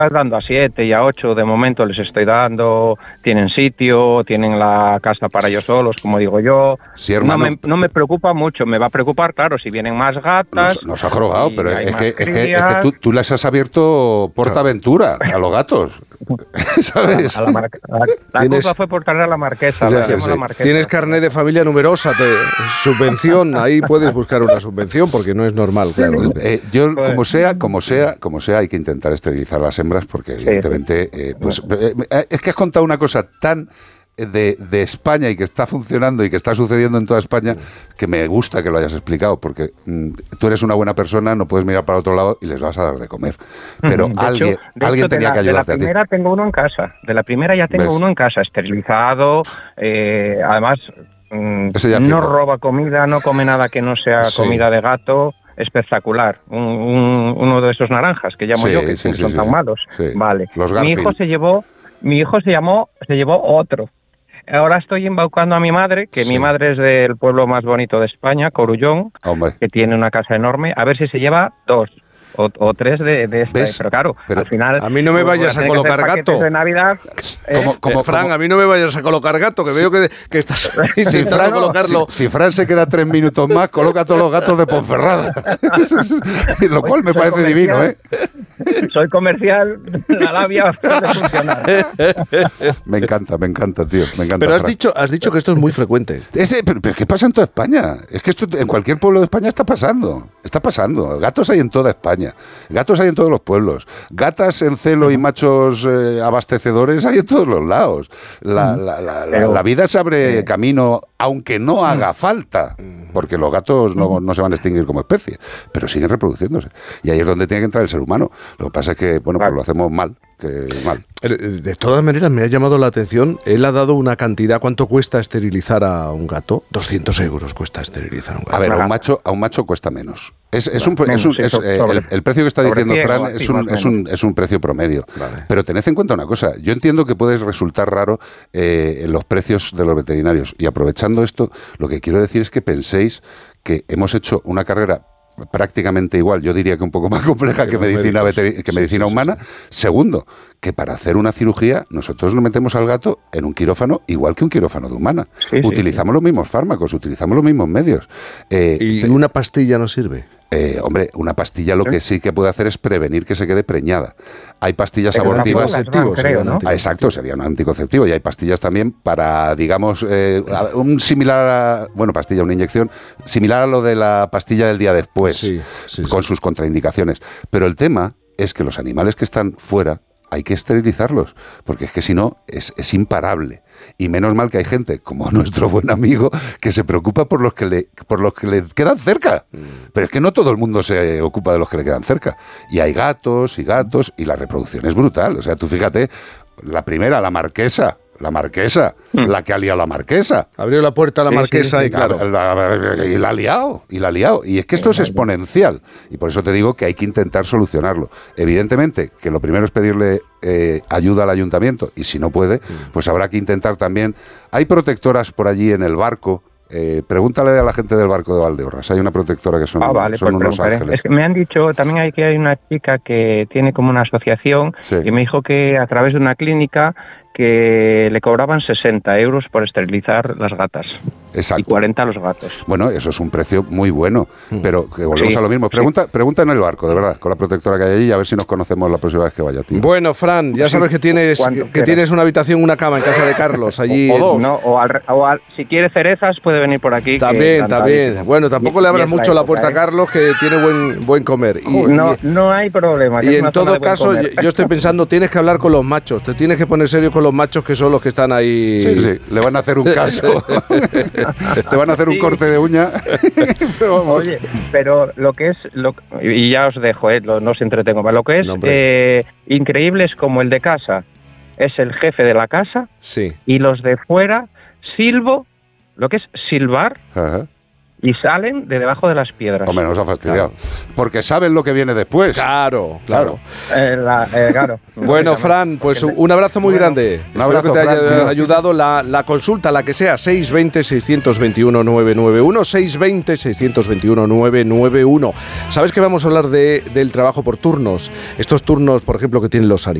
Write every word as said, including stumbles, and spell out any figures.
dando a siete y a ocho, de momento les estoy dando, tienen sitio, tienen la casa para ellos solos, como digo yo. Sí, hermano, no, me, no me preocupa mucho, me va a preocupar, claro, si vienen más gatas. Nos, nos ha jorobado, pero es que, es que, es que tú, tú les has abierto PortAventura a los gatos, ¿sabes? A la, a la, a la, la ¿Tienes, culpa fue por traer a la marquesa, ya, la sí. la marquesa. Tienes carnet de familia numerosa, te, subvención, ahí puedes buscar una subvención porque no es normal, claro. Eh, yo, como sea, como sea, como sea, hay que intentar esterilizar a las hembras porque evidentemente, eh, pues, eh, es que has contado una cosa tan de, de España y que está funcionando y que está sucediendo en toda España que me gusta que lo hayas explicado porque mm, tú eres una buena persona, no puedes mirar para otro lado y les vas a dar de comer. Pero de alguien, hecho, de alguien hecho, tenía de la, que ayudarte de la primera a ti. tengo uno en casa, de la primera ya tengo ¿Ves? uno en casa, esterilizado, eh, además mm, Ese ya no fijo. roba comida, no come nada que no sea Sí. comida de gato. Espectacular, un, un, uno de esos naranjas que llamo Sí, yo, que sí, sí, son sí, tan sí. malos. Sí. Vale. Los Mi Garfield. hijo se llevó, mi hijo se llamó, se llevó otro. Ahora estoy embaucando a mi madre, que Sí. mi madre es del pueblo más bonito de España, Corullón, Hombre. que tiene una casa enorme, a ver si se lleva dos o, o tres de, de esta. ¿Ves? Pero claro, Pero al final... a mí no me pues, vayas bueno, a tiene que hacer colocar paquetes gato. de Navidad. ¿eh? Como, como, Eh, Fran, como- a mí no me vayas a colocar gato, que veo que, que estás si, intentando Fran, colocarlo. si, si Fran se queda tres minutos más, coloca todos los gatos de Ponferrada. Lo cual me Soy parece divino, ¿eh? Soy comercial, la labia puede funcionar. Me encanta, me encanta, tío. Me encanta, Pero has Fran. dicho, has dicho que esto es muy frecuente. Ese, pero, pero es que pasa en toda España. Es que esto en cualquier pueblo de España está pasando. Está pasando. Gatos hay en toda España. Gatos hay en todos los pueblos. Gatas en celo y machos eh, abastecedores hay en todos los lados. La, la, la, la, la vida se abre camino, aunque no haga falta. Porque los gatos no, no se van a extinguir como especie, pero siguen reproduciéndose. Y ahí es donde tiene que entrar el ser humano. Lo que pasa es que, bueno, pues lo hacemos mal. Que mal. De todas maneras, me ha llamado la atención. Él ha dado una cantidad. ¿Cuánto cuesta esterilizar a un gato? doscientos euros cuesta esterilizar a un gato. A ver, a un macho, a un macho cuesta menos. Es, es un, Menos, es un, sí, es, sobre- eh, el, el precio que está sobre diciendo cien, Fran o es así, un, más es, o un, es un precio promedio. Vale. Pero tened en cuenta una cosa. Yo entiendo que puede resultar raro eh, los precios de los veterinarios. Y aprovechando esto, lo que quiero decir es que penséis que hemos hecho una carrera prácticamente igual, yo diría que un poco más compleja que, Que los medicina, médicos. veteri- que Sí, medicina sí, sí, humana. sí. Segundo, que para hacer una cirugía nosotros nos metemos al gato en un quirófano igual que un quirófano de humana. Sí, sí, utilizamos los mismos fármacos, utilizamos los mismos medios. Eh, ¿Y te- una pastilla no sirve? eh, hombre, una pastilla lo que sí que puede hacer es prevenir que se quede preñada. Hay pastillas Pero abortivas. anticonceptivo, creo, sería un ¿no? anticonceptivo. Ah, exacto, sería un anticonceptivo. Y hay pastillas también para, digamos, eh, un similar a, bueno, pastilla, una inyección, similar a lo de la pastilla del día después, Sí, sí, con sí. sus contraindicaciones. Pero el tema es que los animales que están fuera hay que esterilizarlos, porque es que si no, es, es imparable. Y menos mal que hay gente, como nuestro buen amigo, que se preocupa por los que le, por los que le quedan cerca. Pero es que no todo el mundo se ocupa de los que le quedan cerca. Y hay gatos y gatos, y la reproducción es brutal. O sea, tú fíjate, la primera, la marquesa, la marquesa, la que ha liado la marquesa. Abrió la puerta a la Sí, marquesa sí, sí, y claro. La- la- y la ha liado, y la ha liado. Y es que esto es exponencial. Y por eso te digo que hay que intentar solucionarlo. Evidentemente, que lo primero es pedirle eh, ayuda al ayuntamiento. Y si no puede, pues habrá que intentar también. Hay protectoras por allí en el barco. Eh, pregúntale a la gente del barco de Valdeorras. Hay una protectora que son, Ah, vale, son pues unos preguntaré. ángeles. Es que me han dicho, también hay que hay una chica que tiene como una asociación Sí. y me dijo que a través de una clínica que le cobraban sesenta euros por esterilizar las gatas y Exacto. cuarenta a los gatos. Bueno, eso es un precio muy bueno, pero que volvemos Sí, a lo mismo. sí. Pregunta, pregunta en el barco, de verdad, con la protectora que hay allí, y a ver si nos conocemos la próxima vez que vaya, tío. Bueno, Fran, ya sabes que tienes Cuando que quieras. tienes una habitación, una cama en casa de Carlos allí. O- o dos. No, o, al re- o al- si quiere cerezas puede venir por aquí. que También, encantadísimo. también. Bueno, tampoco Y- le y abras es la mucho la época, puerta a ¿eh? Carlos, que tiene buen buen comer. Y, No, y- no hay problema. que y es en una zona todo de buen caso, yo, comer. yo estoy pensando, tienes que hablar con los machos, te tienes que poner serio con los machos que son los que están ahí. Sí, sí, le van a hacer un caso. Te van a hacer un Sí. corte de uña. Pero vamos. Oye, pero lo que es, lo, y ya os dejo, eh, lo- no os entretengo más, lo que es No, hombre. eh, increíble es como el de casa es el jefe de la casa Sí. y los de fuera silbo, lo que es silbar, Ajá. y salen de debajo de las piedras. Hombre, nos ha fastidiado. Claro. Porque saben lo que viene después. Claro, claro. Eh, la, eh, claro. Bueno, Fran, pues un abrazo muy bueno, grande. Un abrazo, Espero que te Fran, haya tío. ayudado la, la consulta, la que sea, seis dos cero, seis dos uno, nueve nueve uno, seis dos cero, seis dos uno, nueve nueve uno. ¿Sabes que vamos a hablar de, del trabajo por turnos? Estos turnos, por ejemplo, que tienen los sanitarios.